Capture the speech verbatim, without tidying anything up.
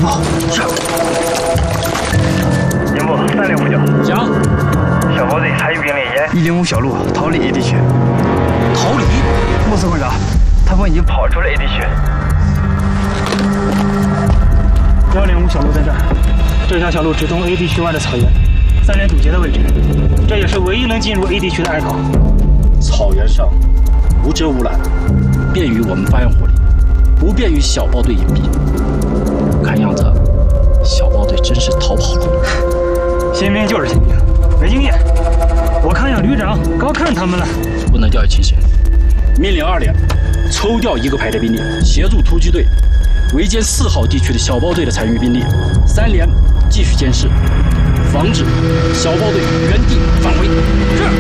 报。是。 营部三零五九。 讲。 小包队参与兵力已一零五小路逃离 A 地区。 逃离？ 穆司会长，他们已经跑出了 A 地区。 幺零五小路在这儿，这条小路直通 A 地区外的草原，三连堵截的位置，这也是唯一能进入 A 地区的隘口。 草原上无遮无拦，便于我们发扬火力，不便于小包队隐蔽。看样子，小包队真是逃跑了。 新兵就是新兵，没经验。我看样旅长高看他们了。 不能掉以轻心。命令二连，抽调一个排列兵力，协助突击队围歼四号地区的小包队的残余兵力。三连继续监视，防止小包队原地返回。是。